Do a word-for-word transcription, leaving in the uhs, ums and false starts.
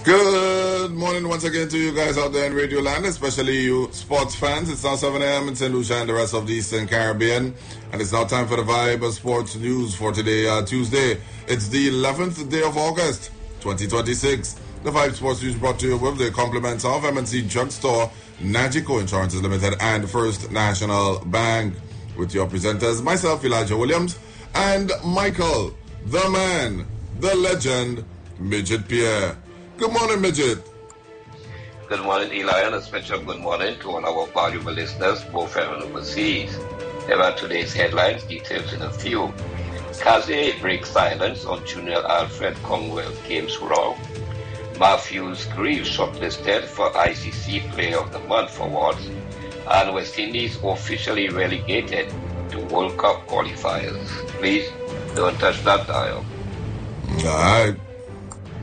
Good morning once again to you guys out there in Radio Land, especially you sports fans. It's now seven a.m. in Saint Lucia and the rest of the Eastern Caribbean. And it's now time for the Vibe of Sports News for today, uh, Tuesday. It's the eleventh day of August, twenty twenty-six. The Vibe Sports News brought to you with the compliments of M and C Drugstore, Nagico Insurances Limited, and First National Bank. With your presenters, myself, Elijah Williams, and Michael, the man, the legend, Midget Pierre. Good morning, Midget. Good morning, Eli, and a special good morning to all our valuable listeners, both here and overseas. Here are today's headlines, details in a few. Kaze breaks silence on Junior Alfred Commonwealth Games row. Matthews Greaves shortlisted for I C C Player of the Month awards. And West Indies officially relegated to World Cup qualifiers. Please don't touch that dial. All right.